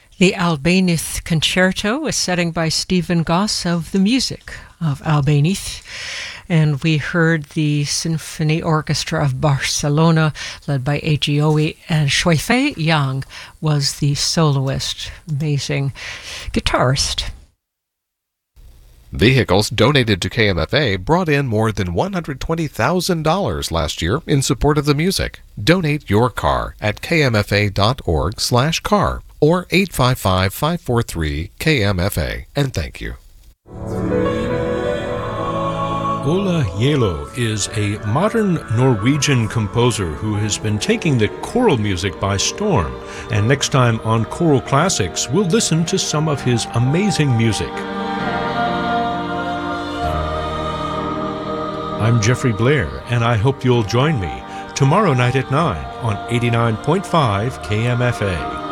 The Albéniz Concerto, a setting by Stephen Goss of the music of Albéniz. And we heard the Symphony Orchestra of Barcelona, led by Agioe, and Shuifei Yang was the soloist, amazing guitarist. Vehicles donated to KMFA brought in more than $120,000 last year in support of the music. Donate your car at kmfa.org/car or 855-543-KMFA. And thank you. Ola Yelo is a modern Norwegian composer who has been taking the choral music by storm. And next time on Choral Classics, we'll listen to some of his amazing music. I'm Jeffrey Blair, and I hope you'll join me tomorrow night at 9 on 89.5 KMFA.